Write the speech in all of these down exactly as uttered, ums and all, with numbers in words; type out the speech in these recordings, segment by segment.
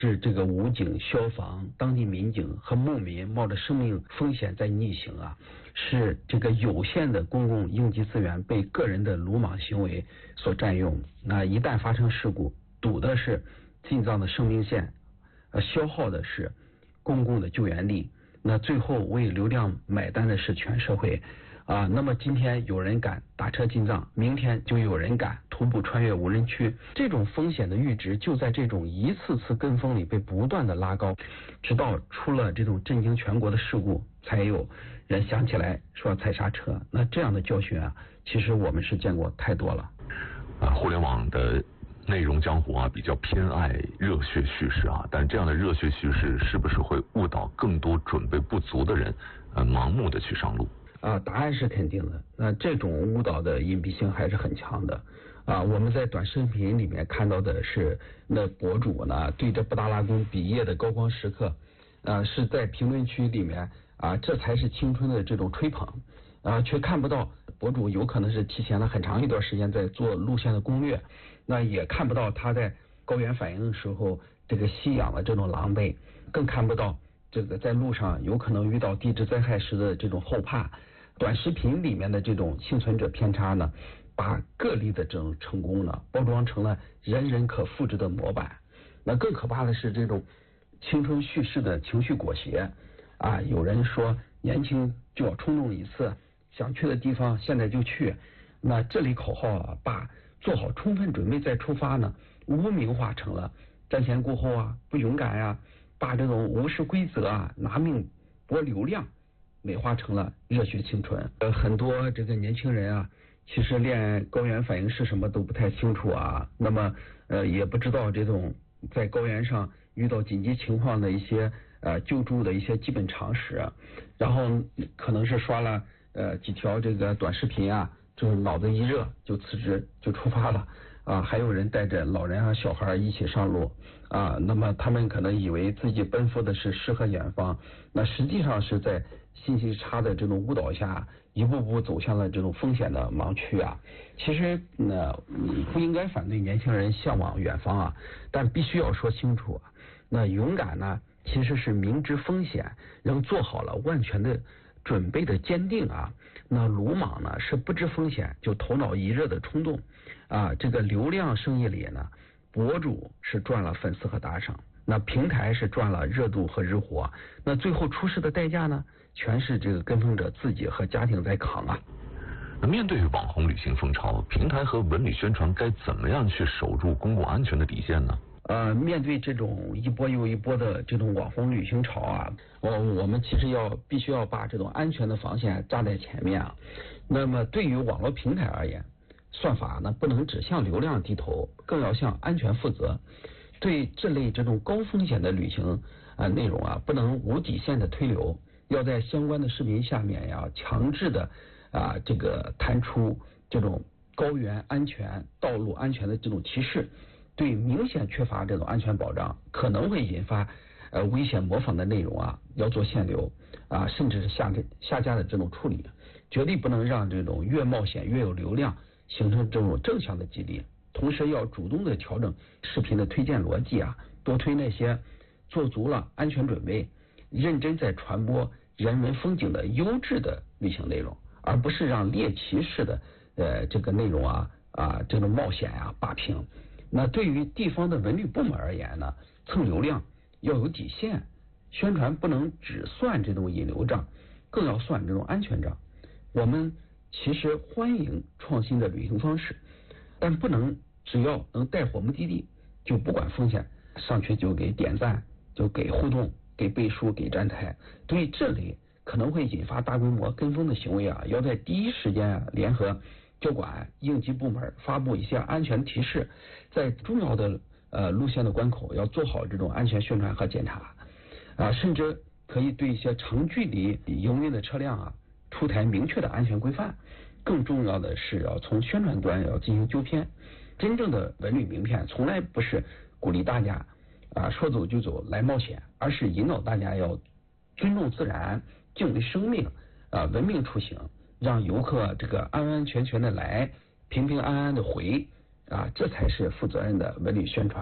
是这个武警、消防、当地民警和牧民冒着生命风险在逆行啊，是这个有限的公共应急资源被个人的鲁莽行为所占用。那一旦发生事故，堵的是进藏的生命线，呃，消耗的是公共的救援力，那最后为流量买单的是全社会啊。那么今天有人敢打车进藏，明天就有人敢徒步穿越无人区，这种风险的阈值就在这种一次次跟风里被不断的拉高，直到出了这种震惊全国的事故，才有人想起来说踩刹车。那这样的教训啊，其实我们是见过太多了。 啊，互联网的内容江湖啊，比较偏爱热血叙事啊，但这样的热血叙事是不是会误导更多准备不足的人，呃，盲目的去上路？ 啊，答案是肯定的。那这种误导的隐蔽性还是很强的啊。我们在短视频里面看到的是，那博主呢对着布达拉宫比耶的高光时刻，啊，是在评论区里面啊，这才是青春的这种吹捧啊，却看不到博主有可能是提前了很长一段时间在做路线的攻略，那也看不到他在高原反应的时候这个吸氧的这种狼狈，更看不到这个在路上有可能遇到地质灾害时的这种后怕。短视频里面的这种幸存者偏差呢，把个例的这种成功呢包装成了人人可复制的模板。那更可怕的是这种青春叙事的情绪裹挟啊，有人说年轻就要冲动一次，想去的地方现在就去。那这里口号啊，把做好充分准备再出发呢，污名化成了瞻前顾后啊，不勇敢呀、啊，把这种无视规则啊，拿命搏流量美化成了热血青春。呃，很多这个年轻人啊，其实连高原反应是什么都不太清楚啊，那么呃也不知道这种在高原上遇到紧急情况的一些呃救助的一些基本常识、啊，然后可能是刷了呃几条这个短视频啊，就是脑子一热就辞职就出发了啊，还有人带着老人和小孩一起上路啊，那么他们可能以为自己奔赴的是诗和远方，那实际上是在信息差的这种误导下，一步步走向了这种风险的盲区啊。其实呢，你不应该反对年轻人向往远方啊，但必须要说清楚啊，那勇敢呢，其实是明知风险仍做好了万全的准备的坚定啊。那鲁莽呢，是不知风险就头脑一热的冲动啊。这个流量生意里呢，博主是赚了粉丝和打赏，那平台是赚了热度和日活，那最后出事的代价呢，全是这个跟风者自己和家庭在扛啊。 那面对网红旅行风潮，平台和文旅宣传该怎么样去守住公共安全的底线呢？ 呃，面对这种一波又一波的这种网红旅行潮啊，我我们其实要必须要把这种安全的防线扎在前面啊。那么对于网络平台而言，算法呢不能只向流量低头，更要向安全负责。对这类这种高风险的旅行啊、呃、内容啊，不能无底线的推流，要在相关的视频下面呀，强制的啊这个弹出这种高原安全、道路安全的这种提示。对明显缺乏这种安全保障，可能会引发呃危险模仿的内容啊，要做限流啊，甚至是下下架的这种处理，绝对不能让这种越冒险越有流量形成这种正向的激励。同时要主动的调整视频的推荐逻辑啊，多推那些做足了安全准备、认真在传播人文风景的优质的旅行内容，而不是让猎奇式的呃这个内容啊啊这种冒险啊霸屏。那对于地方的文旅部门而言呢，蹭流量要有底线，宣传不能只算这种引流账，更要算这种安全账。我们其实欢迎创新的旅行方式，但不能只要能带火目的地就不管风险，上去就给点赞，就给互动，给背书，给站台。对于这类可能会引发大规模跟风的行为啊，要在第一时间啊联合交管应急部门发布一些安全提示，在重要的呃路线的关口要做好这种安全宣传和检查啊，甚至可以对一些长距离营运的车辆啊出台明确的安全规范。更重要的是要从宣传端要进行纠偏。真正的文旅名片从来不是鼓励大家啊说走就走来冒险，而是引导大家要尊重自然、敬畏生命啊，文明出行，让游客这个安安全全的来，平平安安的回啊，这才是负责任的文旅宣传。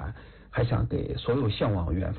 还想给所有向往远方